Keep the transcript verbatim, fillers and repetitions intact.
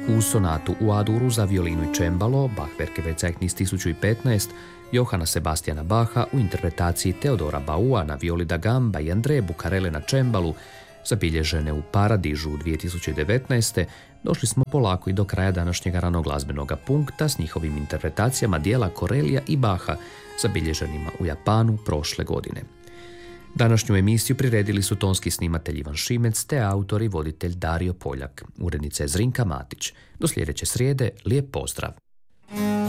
U sonatu u A-duru za violinu i čembalo, Bach-Werke Verzeichnis tisuću petnaest, Johana Sebastiana Bacha u interpretaciji Teodora Baua na violi da gamba i Andreje Bucarele na čembalu, zabilježene u Paradižu u dvije tisuće devetnaeste. došli smo polako i do kraja današnjega ranoglazbenog punkta s njihovim interpretacijama dijela Corellija i Bacha, zabilježenima u Japanu prošle godine. Današnju emisiju priredili su tonski snimatelj Ivan Šimec te autor i voditelj Dario Poljak. Urednica je Zrinka Matić. Do sljedeće srijede, lijep pozdrav!